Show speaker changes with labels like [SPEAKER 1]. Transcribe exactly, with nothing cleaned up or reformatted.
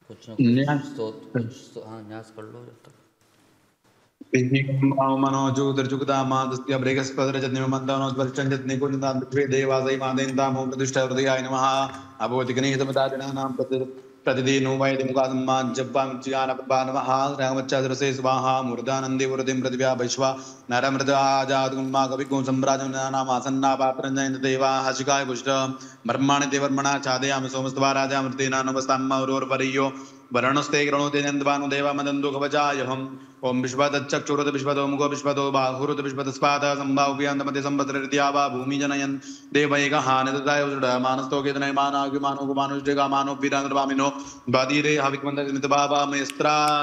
[SPEAKER 1] कुछ ना कुछ
[SPEAKER 2] न्यास
[SPEAKER 1] स्तोत कुछ स्तो हाँ, न्यास कर लो जब तक।
[SPEAKER 2] मनोजुदर्जुगदामादस्य ब्रेकस्पदरजन्यमन्दानोद्वर्चञ्जत्निकुञ्जदान्त्वे देवासै मादेन्दामो प्रतिष्ठहृदयाय नमः अभवतिगणेशमदादिनानां प्रति प्रतिदिनो वैदिमुखासम्माज्जप्पामुच्चिगानपद्भा नमः रामच्चादरसे स्वाहा मूर्धानन्दे वृद्धिं प्रतिभा वैश्वा नरमृताजातुन्मा कविकुं सम्राजनामासन्नापात्रञ्जयन्त देवाः शिखाय पुष्ट ब्रह्माणि देवर्मणा चादयामि सोमस्त्वा राजामृतेना नमस्तान्मौरोर्वर्यो वरणस्ते गृणोते नन्दवानु देवा मदन्तु कवचायहम् ओम विश्वदच्चक्षुरुत विश्वतो मुखो विश्वतो बाहुरुत विश्वतस्पाद संभाव्यान्तमति संवत्सररित्या वा भूमि जनयन् देवैकः निददाय मानस्तो केतनै मानाग्यमानो गुमानुष्टिका मानो वीरान्द्रवामिनो बादीरे हविक्मन्दनितबाबा मेस्त्रा